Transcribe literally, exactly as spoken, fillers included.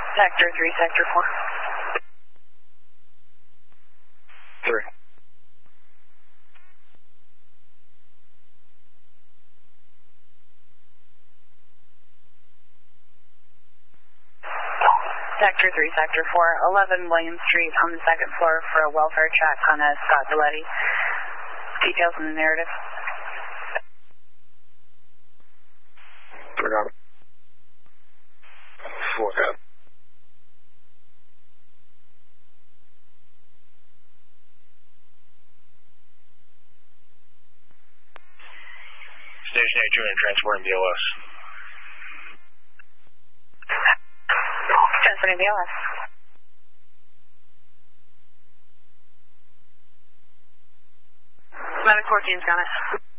Sector three, Sector four. Three. Sector three, Sector four, eleven William Street on the second floor for a welfare check on a Scott Galletti. Details in the narrative. Bring on. Four, got it. Station eight, Junior, transporting B L S. Transporting B L S. Medic fourteen's got it.